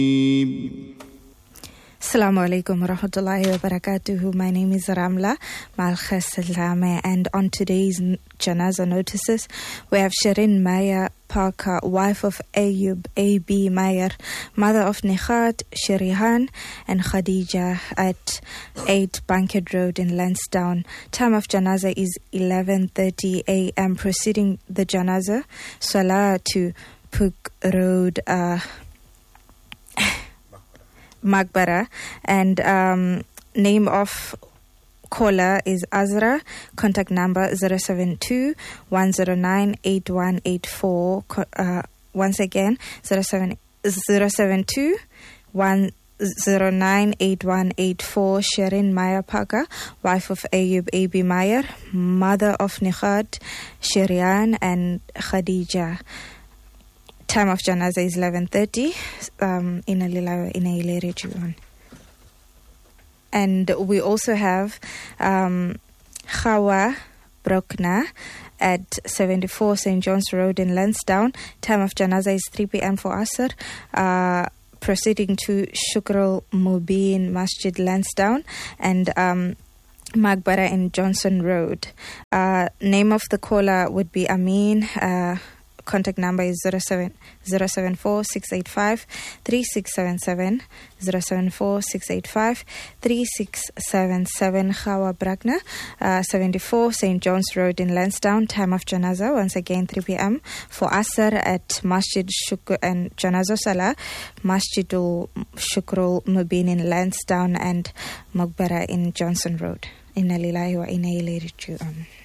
Assalamu alaikum warahmatullahi wabarakatuh. My name is Ramla Malkhas Salame, and on today's Janaza notices, we have Shirin Maya Parker, wife of Ayub A.B. Mayer, mother of Nikhat, Shirihan, and Khadija at 8 Bankhead Road in Lansdowne. Time of Janaza is 11:30 a.m. Preceding the Janaza, Salah to Puk Road, Magbara, and name of caller is Azra. Contact number 072-109-8184. Once again, 072-109-8184. Shirin Maya Parker, wife of Ayub A.B. Mayer, mother of Nikhat, Shirian, and Khadija. Time of Janaza is 11:30. Inna lillahi wa inna ilayhi raji'un. And we also have Khawa Brokna at 74 St. John's Road in Lansdowne. Time of Janaza is 3 p.m. for Asr. Proceeding to Shukrul Mubin Masjid Lansdowne and Magbara in Johnson Road. Name of the caller would be Amin. Contact number is 074-685-3677, 074-685-3677. Khawa Bragna, 74 St. John's Road in Lansdowne. Time of Janaza, once again 3 p.m. for Asr at Masjid Shukr and Janaza Salah, Masjidul Shukrul Mubin in Lansdowne and Magbara in Johnson Road. Inna lillahi wa inna ilayhi raji'un.